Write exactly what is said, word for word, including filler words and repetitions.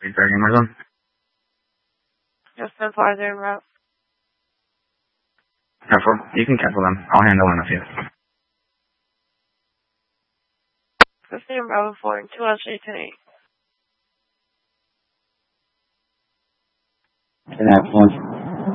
Read Dragon Amazon. Just so far they're in route. Careful. You can cancel them. I'll handle one of you. fifteen Bravo four and two S eight ten eight. Ten F one.